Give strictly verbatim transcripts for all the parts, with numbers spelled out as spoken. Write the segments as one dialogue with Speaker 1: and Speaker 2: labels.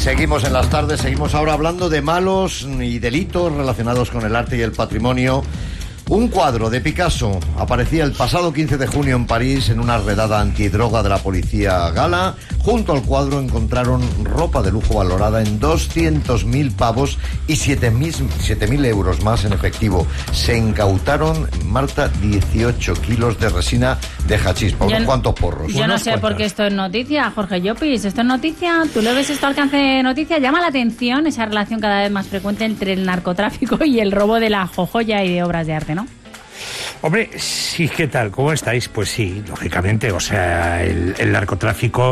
Speaker 1: Seguimos en las tardes, seguimos ahora hablando de malos y delitos relacionados con el arte y el patrimonio. Un cuadro de Picasso aparecía el pasado quince de junio en París en una redada antidroga de la policía gala. Junto al cuadro encontraron ropa de lujo valorada en doscientos mil pavos y siete mil euros más en efectivo. Se incautaron, Marta, dieciocho kilos de resina de hachís. ¿Por unos cuantos porros?
Speaker 2: Yo no sé por qué esto es noticia, Jorge Llopis. Esto es noticia. ¿Tú le ves esto al alcance de noticia? Llama la atención esa relación cada vez más frecuente entre el narcotráfico y el robo de la jojoya y de obras de arte, ¿no?
Speaker 3: Hombre, sí, ¿qué tal? ¿Cómo estáis? Pues sí, lógicamente, o sea, el, el narcotráfico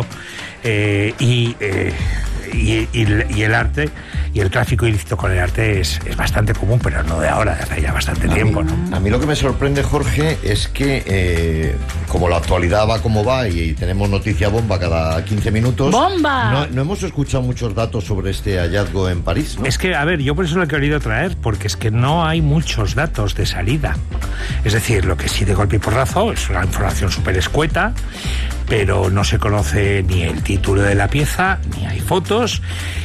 Speaker 3: eh, y, eh, y, y, y el arte, y el tráfico ilícito con el arte es, es bastante común, pero no de ahora, de hace ya bastante
Speaker 1: a
Speaker 3: tiempo,
Speaker 1: mí,
Speaker 3: ¿no?
Speaker 1: A mí lo que me sorprende, Jorge, es que eh, como la actualidad va como va y, y tenemos noticia bomba cada quince minutos...
Speaker 2: ¡Bomba!
Speaker 1: No, no hemos escuchado muchos datos sobre este hallazgo en París, ¿no?
Speaker 3: Es que, a ver, yo por eso lo he querido traer, porque es que no hay muchos datos de salida. Es decir, lo que sí de golpe y porrazo es una información súper escueta, pero no se conoce ni el título de la pieza, ni hay fotos,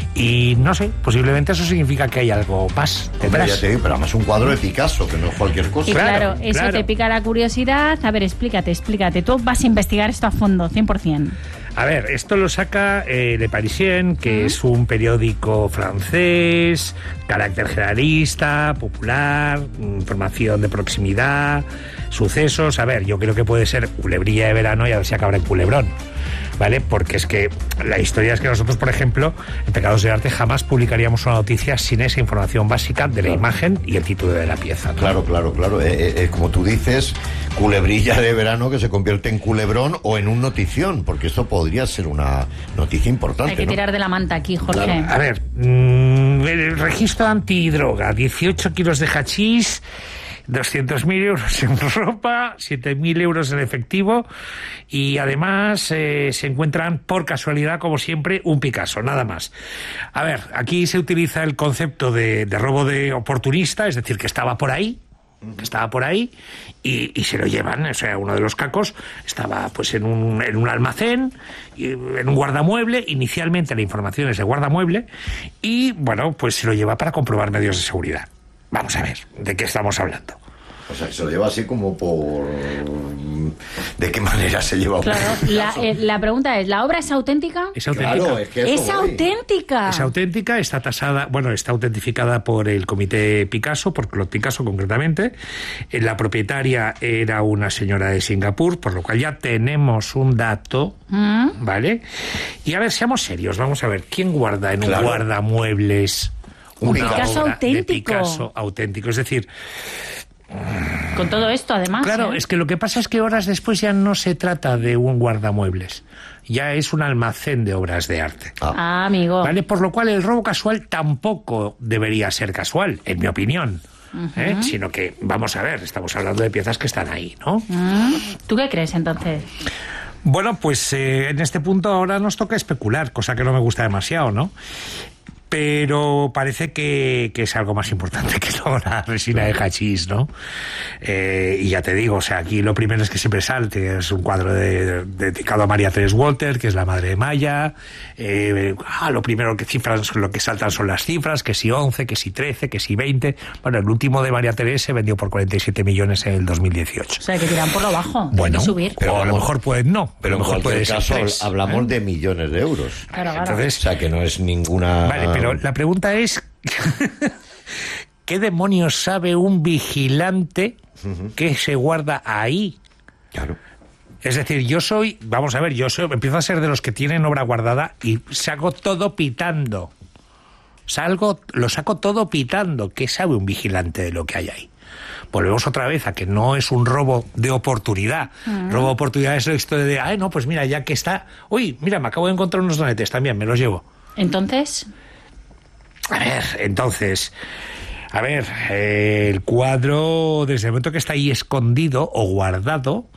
Speaker 3: y no sé, posiblemente eso significa que hay algo más detrás.
Speaker 1: Ya te digo, pero además un cuadro de Picasso, que no es cualquier cosa.
Speaker 2: Y claro,
Speaker 3: Claro,
Speaker 2: eso
Speaker 3: claro.
Speaker 2: te pica la curiosidad. A ver, explícate, explícate. Tú vas a investigar esto a fondo, cien por ciento.
Speaker 3: A ver, esto lo saca eh, Le Parisien, que uh-huh. es un periódico francés, carácter generalista, popular, información de proximidad, sucesos. A ver, yo creo que puede ser culebrilla de verano y a ver si acaba en culebrón, ¿vale? Porque es que la historia es que nosotros, por ejemplo, en Pecados de Arte jamás publicaríamos una noticia sin esa información básica de la
Speaker 1: claro.
Speaker 3: imagen y el título de la pieza, ¿no?
Speaker 1: Claro, claro, claro. Eh, eh, como tú dices, culebrilla de verano que se convierte en culebrón o en un notición, porque esto podría ser una noticia importante.
Speaker 2: Hay que
Speaker 1: ¿no?
Speaker 2: tirar de la manta aquí, Jorge.
Speaker 1: Claro.
Speaker 3: A ver, mmm, el registro antidroga, dieciocho kilos de hachís, doscientos mil euros en ropa, siete mil euros en efectivo, y además eh, se encuentran por casualidad, como siempre, un Picasso, nada más. A ver, aquí se utiliza el concepto de, de robo de oportunista, es decir, que estaba por ahí, que estaba por ahí y, y se lo llevan. O sea, uno de los cacos estaba pues en un, en un almacén, en un guardamueble. Inicialmente la información es de guardamueble y, bueno, pues se lo lleva para comprobar medios de seguridad. Vamos a ver, ¿de qué estamos hablando?
Speaker 1: O sea, se lo lleva así como por... ¿De qué manera se lleva?
Speaker 2: Claro, la, eh, la pregunta es, ¿la obra es auténtica?
Speaker 3: Es auténtica.
Speaker 1: Claro, es que
Speaker 2: ¡Es auténtica!
Speaker 3: Es auténtica, está tasada, bueno, está autentificada por el Comité Picasso, por Claude Picasso concretamente. La propietaria era una señora de Singapur, por lo cual ya tenemos un dato, ¿Mm? ¿vale? Y a ver, seamos serios, vamos a ver, ¿quién guarda en
Speaker 1: claro.
Speaker 3: un guardamuebles
Speaker 1: un
Speaker 3: una
Speaker 2: Picasso
Speaker 3: obra
Speaker 2: auténtico?
Speaker 3: de Picasso auténtico? Es decir...
Speaker 2: Con todo esto, además.
Speaker 3: Claro,
Speaker 2: ¿eh?
Speaker 3: es que lo que pasa es que horas después ya no se trata de un guardamuebles, ya es un almacén de obras de arte.
Speaker 2: Ah, ah amigo.
Speaker 3: ¿Vale? Por lo cual el robo casual tampoco debería ser casual, en mi opinión. Uh-huh. ¿eh? Sino que, vamos a ver, estamos hablando de piezas que están ahí, ¿no?
Speaker 2: Uh-huh. ¿Tú qué crees, entonces?
Speaker 3: Bueno, pues eh, en este punto ahora nos toca especular, cosa que no me gusta demasiado, ¿no? Pero parece que, que es algo más importante que no la resina de hachís, ¿no? Eh, y ya te digo, o sea, aquí lo primero es que siempre salte, es un cuadro de, de, dedicado a María Teresa Walter, que es la madre de Maya. Eh, ah, lo primero que cifran, lo que saltan son las cifras, que si once, que si trece, que si veinte. Bueno, el último de María Teresa se vendió por cuarenta y siete millones en el dos mil dieciocho.
Speaker 2: O sea, que tiran por lo bajo,
Speaker 3: bueno,
Speaker 2: hay que subir.
Speaker 3: Pero a lo mejor puede no,
Speaker 1: pero
Speaker 3: a lo mejor
Speaker 1: en
Speaker 3: puede
Speaker 1: cualquier
Speaker 3: ser
Speaker 1: caso
Speaker 3: tres,
Speaker 1: hablamos
Speaker 3: ¿eh?
Speaker 1: de millones de euros.
Speaker 2: Claro, claro.
Speaker 3: Entonces,
Speaker 1: o sea, que no es ninguna...
Speaker 3: Vale, pero la pregunta es... ¿Qué demonios sabe un vigilante uh-huh. que se guarda ahí?
Speaker 1: Claro.
Speaker 3: Es decir, yo soy... Vamos a ver, yo soy, empiezo a ser de los que tienen obra guardada y saco todo pitando. Salgo, lo saco todo pitando. ¿Qué sabe un vigilante de lo que hay ahí? Volvemos otra vez a que no es un robo de oportunidad. Uh-huh. Robo de oportunidad es esto de, ay, no, pues mira, ya que está... Uy, mira, me acabo de encontrar unos donetes también, me los llevo.
Speaker 2: Entonces...
Speaker 3: A ver, entonces, a ver, eh, el cuadro, desde el momento que está ahí escondido o guardado, uh-huh.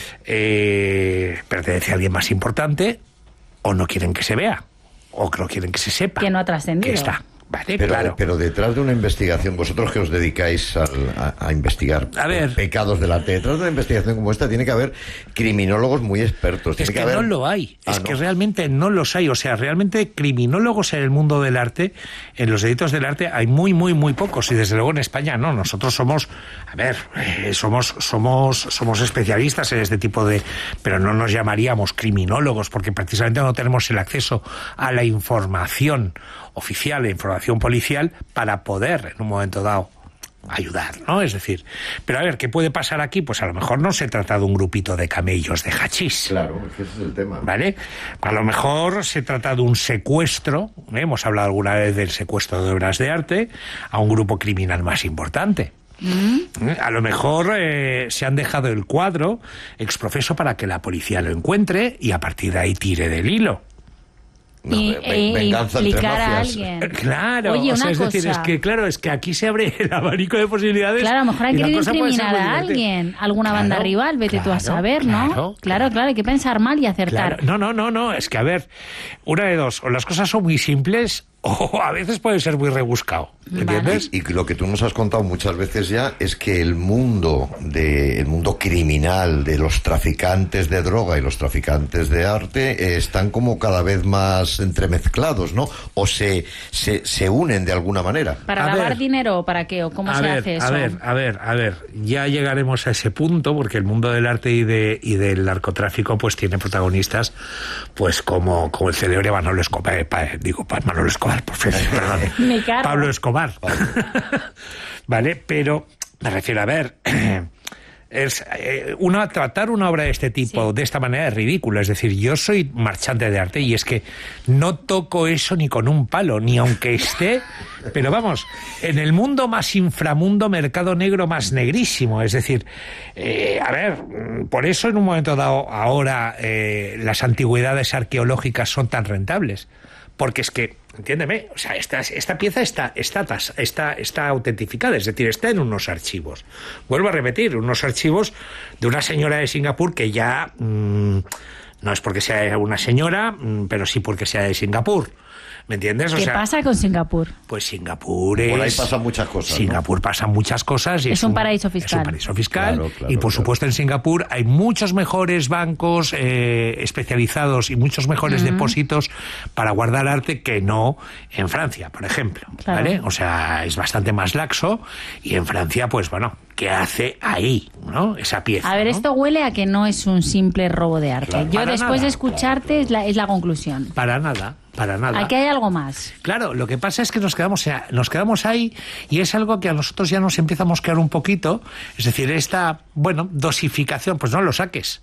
Speaker 3: eh, pertenece a alguien más importante, o no quieren que se vea, o que no quieren que se sepa.
Speaker 2: Que no ha trascendido.
Speaker 3: Que está. Vale,
Speaker 1: pero,
Speaker 3: claro.
Speaker 1: pero detrás de una investigación, vosotros que os dedicáis al- a, a investigar
Speaker 3: A ver.
Speaker 1: pecados del arte, detrás de una investigación como esta tiene que haber criminólogos muy expertos.
Speaker 3: Es
Speaker 1: tiene
Speaker 3: que,
Speaker 1: haber...
Speaker 3: no lo hay,
Speaker 1: Ah,
Speaker 3: es
Speaker 1: ¿no?
Speaker 3: que realmente no los hay. O sea, realmente criminólogos en el mundo del arte, en los delitos del arte, hay muy, muy, muy pocos. Y desde luego en España no. Nosotros somos, a ver, eh, somos, somos, somos especialistas en este tipo de... Pero no nos llamaríamos criminólogos, porque precisamente no tenemos el acceso a la información oficial, la información policial, para poder, en un momento dado, ayudar, ¿no? Es decir, pero a ver, ¿qué puede pasar aquí? Pues a lo mejor no se trata de un grupito de camellos de hachís.
Speaker 1: Claro, es que ese es el tema.
Speaker 3: ¿Vale? A lo mejor se trata de un secuestro, ¿eh? Hemos hablado alguna vez del secuestro de obras de arte, a un grupo criminal más importante. ¿Eh? A lo mejor eh, se han dejado el cuadro exprofeso para que la policía lo encuentre y a partir de ahí tire del hilo.
Speaker 1: No,
Speaker 2: y,
Speaker 1: ven-
Speaker 2: e
Speaker 1: venganza entre
Speaker 2: implicar a
Speaker 1: mafias.
Speaker 2: alguien.
Speaker 3: Claro,
Speaker 2: Oye,
Speaker 3: o sea,
Speaker 2: una
Speaker 3: es decir,
Speaker 2: cosa.
Speaker 3: es que claro, es que aquí se abre el abanico de posibilidades.
Speaker 2: Claro, a lo mejor han
Speaker 3: y la
Speaker 2: querido
Speaker 3: cosa puede ser
Speaker 2: incriminar
Speaker 3: muy
Speaker 2: a
Speaker 3: diferente.
Speaker 2: alguien, alguna banda
Speaker 3: Claro,
Speaker 2: rival, vete tú a
Speaker 3: claro,
Speaker 2: saber, ¿no?
Speaker 3: claro,
Speaker 2: Claro, claro, hay que pensar mal y acertar.
Speaker 3: Claro. No, no, no, no, es que a ver, una de dos, o las cosas son muy simples o a veces puede ser muy rebuscado, ¿me
Speaker 2: Vale.
Speaker 3: entiendes?
Speaker 1: Y lo que tú nos has contado muchas veces ya es que el mundo de el mundo criminal de los traficantes de droga y los traficantes de arte eh, están como cada vez más entremezclados, ¿no? O se se, se unen de alguna manera.
Speaker 2: ¿Para
Speaker 3: A
Speaker 2: lavar
Speaker 3: ver.
Speaker 2: dinero o para qué? ¿O cómo
Speaker 3: a
Speaker 2: se
Speaker 3: ver,
Speaker 2: hace eso?
Speaker 3: A ver, a ver, a ver, ya llegaremos a ese punto porque el mundo del arte y de y del narcotráfico pues tiene protagonistas pues como como el célebre Manolo Escobar, eh, pa- digo pa- Manolo Escobar, por favor, perdón,
Speaker 2: Mi cara.
Speaker 3: Pablo Escobar, vale, pero me refiero a ver. Es, eh, una, tratar una obra de este tipo,
Speaker 2: Sí.
Speaker 3: de esta manera, es ridículo. Es decir, yo soy marchante de arte y es que no toco eso ni con un palo, ni aunque esté, pero vamos, en el mundo más inframundo, mercado negro más negrísimo. Es decir, eh, a ver, por eso en un momento dado, ahora eh, las antigüedades arqueológicas son tan rentables. Porque es que, entiéndeme, o sea, esta, esta pieza está, está, tas- está, está autentificada, es decir, está en unos archivos. Vuelvo a repetir, unos archivos de una señora de Singapur que ya mmm, no es porque sea una señora, mmm, pero sí porque sea de Singapur. ¿Me entiendes? O
Speaker 2: ¿Qué
Speaker 3: sea,
Speaker 2: pasa con Singapur?
Speaker 3: pues Singapur es...
Speaker 1: Por ahí pasan muchas cosas, ¿no?
Speaker 3: Singapur pasan muchas cosas. Y
Speaker 2: Es un paraíso fiscal.
Speaker 3: Es un paraíso fiscal.
Speaker 1: Claro, claro,
Speaker 3: y por
Speaker 1: claro.
Speaker 3: supuesto en Singapur hay muchos mejores bancos eh, especializados y muchos mejores
Speaker 2: Ujú.
Speaker 3: depósitos para guardar arte que no en Francia, por ejemplo.
Speaker 2: Claro.
Speaker 3: ¿Vale? O sea, es bastante más laxo y en Francia, pues bueno, ¿qué hace ahí, no? Esa pieza.
Speaker 2: A ver,
Speaker 3: ¿no?
Speaker 2: esto huele a que no es un simple robo de arte.
Speaker 1: Claro.
Speaker 2: Yo
Speaker 3: Para
Speaker 2: después
Speaker 3: nada.
Speaker 2: de escucharte es, la, es la conclusión.
Speaker 3: Para nada, para nada.
Speaker 2: Aquí hay algo más.
Speaker 3: Claro, lo que pasa es que nos quedamos, nos quedamos ahí y es algo que a nosotros ya nos empieza a mosquear un poquito. Es decir, esta, bueno, dosificación, pues no lo saques.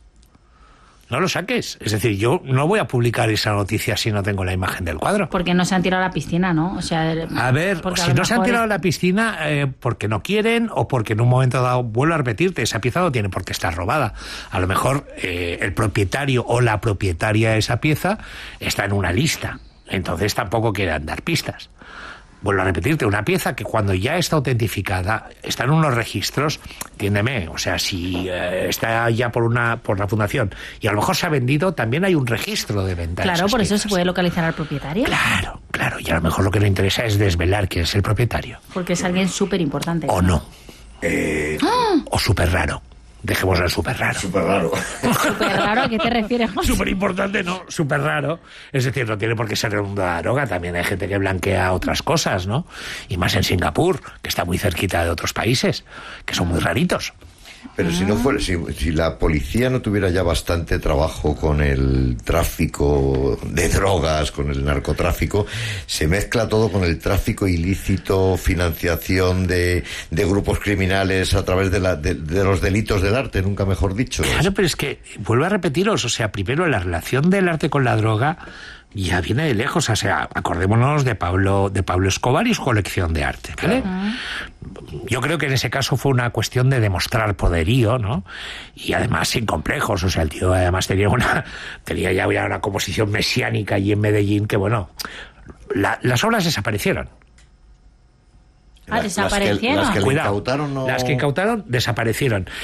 Speaker 3: No lo saques. Es decir, yo no voy a publicar esa noticia si no tengo la imagen del cuadro.
Speaker 2: Porque no se han tirado a la piscina, ¿no? O sea,
Speaker 3: A ver,
Speaker 2: porque a
Speaker 3: si
Speaker 2: lo
Speaker 3: no se han
Speaker 2: mejor
Speaker 3: tirado a
Speaker 2: es-
Speaker 3: la piscina eh, porque no quieren o porque en un momento dado, vuelvo a repetirte, esa pieza no tiene por qué estar robada. A lo mejor eh, el propietario o la propietaria de esa pieza está en una lista. Entonces tampoco quieren dar pistas. Vuelvo a repetirte, una pieza que cuando ya está autentificada, está en unos registros, entiéndeme, o sea, si eh, está ya por una por la fundación y a lo mejor se ha vendido, también hay un registro de venta. de
Speaker 2: Claro,
Speaker 3: esas
Speaker 2: por eso se
Speaker 3: piezas.
Speaker 2: puede localizar al propietario.
Speaker 3: Claro, claro, y a lo mejor lo que le interesa es desvelar quién es el propietario.
Speaker 2: Porque es alguien súper importante.
Speaker 3: O no. O súper raro. Dejémoslo en súper raro.
Speaker 1: Súper raro.
Speaker 2: Súper raro, ¿a qué te refieres, José?
Speaker 3: Súper importante, no, súper raro. Es decir, no tiene por qué ser el mundo de la droga. También hay gente que blanquea otras cosas, ¿no? Y más en Singapur, que está muy cerquita de otros países, que son muy raritos.
Speaker 1: Pero si no fuera, si, si la policía no tuviera ya bastante trabajo con el tráfico de drogas, con el narcotráfico, se mezcla todo con el tráfico ilícito, financiación de, de grupos criminales a través de, la, de, de los delitos del arte, nunca mejor dicho.
Speaker 3: Claro, pero es que, vuelvo a repetiros, o sea, primero la relación del arte con la droga ya viene de lejos, o sea, acordémonos de Pablo, de Pablo Escobar y su colección de arte, ¿vale?
Speaker 2: Uh-huh.
Speaker 3: Yo creo que en ese caso fue una cuestión de demostrar poderío, ¿no? Y además sin complejos, o sea, el tío además tenía una, tenía ya una composición mesiánica allí en Medellín que, bueno, la, las obras desaparecieron.
Speaker 2: Ah, desaparecieron.
Speaker 1: Las que, las que le
Speaker 3: Cuidado,
Speaker 1: incautaron no...
Speaker 3: las que incautaron desaparecieron.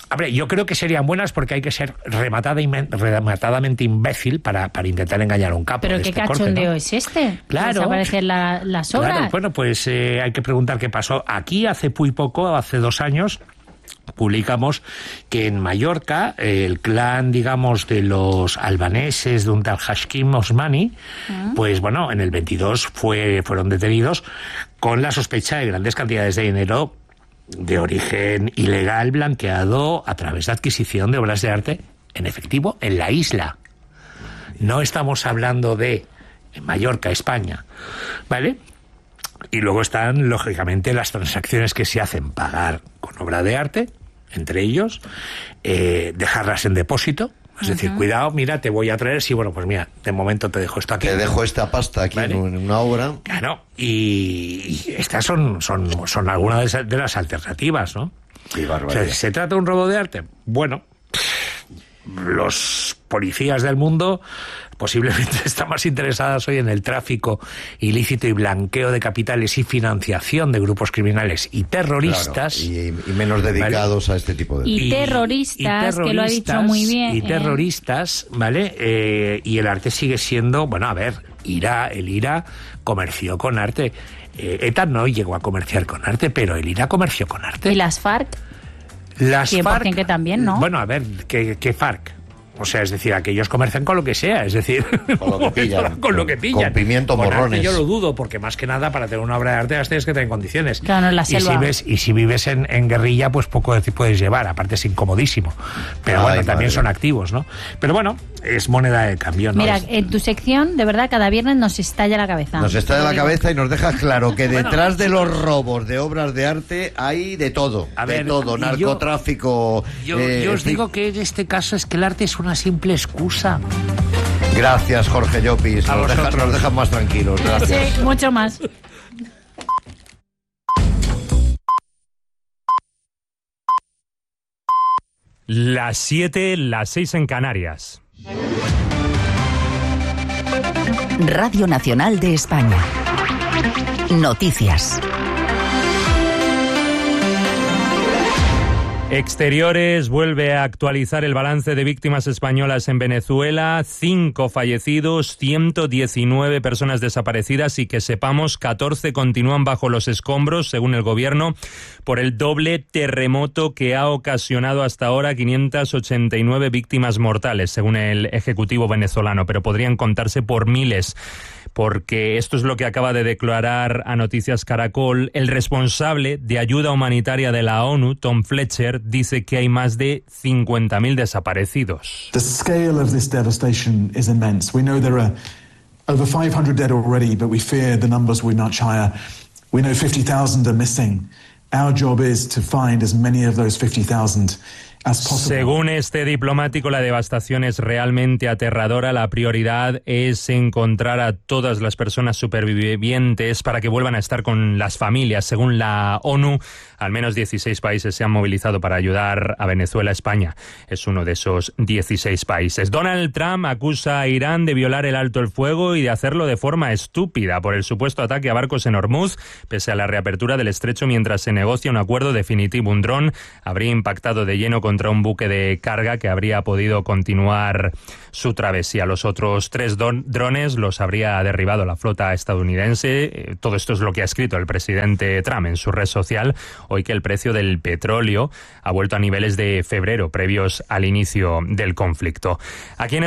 Speaker 3: Hombre, yo creo que serían buenas porque hay que ser rematada, rematadamente imbécil para, para intentar engañar a un capo.
Speaker 2: Pero
Speaker 3: de
Speaker 2: qué
Speaker 3: este
Speaker 2: cachondeo
Speaker 3: corte, ¿no?
Speaker 2: es este.
Speaker 3: Claro.
Speaker 2: Desaparecen la, las obras.
Speaker 3: Claro, bueno, pues eh, hay que preguntar qué pasó. Aquí hace muy poco, hace dos años, publicamos que en Mallorca eh, el clan, digamos, de los albaneses de un tal Hashim Osmani, uh-huh. pues bueno, en el veintidós fue, fueron detenidos con la sospecha de grandes cantidades de dinero de origen ilegal blanqueado a través de adquisición de obras de arte en efectivo en la isla. No estamos hablando de Mallorca, España, ¿vale? Y luego están, lógicamente, las transacciones que se hacen, pagar con obra de arte, entre ellos, eh, dejarlas en depósito. Es decir, uh-huh. cuidado, mira, te voy a traer, sí, bueno, pues mira, de momento te dejo esto aquí.
Speaker 1: Te dejo esta pasta aquí, ¿vale? En una obra.
Speaker 3: Claro, y, y estas son, son, son algunas de, esas, de las alternativas, ¿no?
Speaker 1: Sí, barbaridad.
Speaker 3: O sea, ¿se trata de un robo de arte? Bueno, los policías del mundo posiblemente están más interesadas hoy en el tráfico ilícito y blanqueo de capitales y financiación de grupos criminales y terroristas.
Speaker 1: Claro, y, y menos dedicados, ¿vale?, a este tipo de...
Speaker 2: Y, y, terroristas, y terroristas, que lo ha dicho muy bien.
Speaker 3: Y terroristas, eh. ¿vale? Eh, y el arte sigue siendo, bueno, a ver, IRA, el IRA comerció con arte. Eh, ETA no llegó a comerciar con arte, pero el IRA comerció con arte.
Speaker 2: ¿Y las FARC?
Speaker 3: Las
Speaker 2: cien por ciento
Speaker 3: FARC,
Speaker 2: que también, ¿no?
Speaker 3: Bueno, a ver, ¿qué, qué FARC? O sea, es decir, a que ellos comercian con lo que sea, es decir,
Speaker 1: con lo que pillan.
Speaker 3: con lo que pillan.
Speaker 1: Con pimiento,
Speaker 3: con
Speaker 1: morrones.
Speaker 3: Arte yo lo dudo, porque más que nada para tener una obra de arte las tienes que tener en condiciones.
Speaker 2: Claro, no en la selva.
Speaker 3: Y si, ves, y si vives en, en guerrilla, pues poco de ti puedes llevar, aparte es incomodísimo. Pero Ay, bueno, también madre. son activos, ¿no? Pero bueno, es moneda de cambio, ¿no?
Speaker 2: Mira,
Speaker 3: es...
Speaker 2: en tu sección, de verdad, cada viernes nos estalla la cabeza.
Speaker 1: Nos estalla la cabeza y nos dejas claro que detrás de los robos de obras de arte hay de todo.
Speaker 3: A
Speaker 1: de
Speaker 3: ver,
Speaker 1: todo, narcotráfico...
Speaker 3: Yo,
Speaker 1: eh,
Speaker 3: yo os digo que en este caso es que el arte es una simple excusa.
Speaker 1: Gracias, Jorge Llopis. Nos dejan, nos dejan más tranquilos. Gracias.
Speaker 2: Sí, mucho más.
Speaker 4: Las siete, las seis en Canarias.
Speaker 5: Radio Nacional de España. Noticias.
Speaker 4: Exteriores vuelve a actualizar el balance de víctimas españolas en Venezuela, cinco fallecidos, ciento diecinueve personas desaparecidas y que sepamos catorce continúan bajo los escombros, según el gobierno, por el doble terremoto que ha ocasionado hasta ahora quinientas ochenta y nueve víctimas mortales, según el Ejecutivo venezolano, pero podrían contarse por miles. Porque esto es lo que acaba de declarar a Noticias Caracol el responsable de ayuda humanitaria de la ONU, Tom Fletcher, dice que hay más de cincuenta mil desaparecidos.
Speaker 6: The scale of this devastation is immense. We know there are over five hundred dead already, but we fear the numbers will be much higher. We know fifty thousand are missing. Our job is to find as many of those fifty thousand.
Speaker 4: Según este diplomático, la devastación es realmente aterradora. La prioridad es encontrar a todas las personas supervivientes para que vuelvan a estar con las familias. Según la ONU, al menos dieciséis países se han movilizado para ayudar a Venezuela. España es uno de esos dieciséis países. Donald Trump acusa a Irán de violar el alto el fuego y de hacerlo de forma estúpida por el supuesto ataque a barcos en Hormuz, pese a la reapertura del estrecho mientras se negocia un acuerdo definitivo. Un dron habría impactado de lleno con contra un buque de carga que habría podido continuar su travesía. Los otros tres don- drones los habría derribado la flota estadounidense. Eh, todo esto es lo que ha escrito el presidente Trump en su red social, hoy que el precio del petróleo ha vuelto a niveles de febrero, previos al inicio del conflicto. Aquí en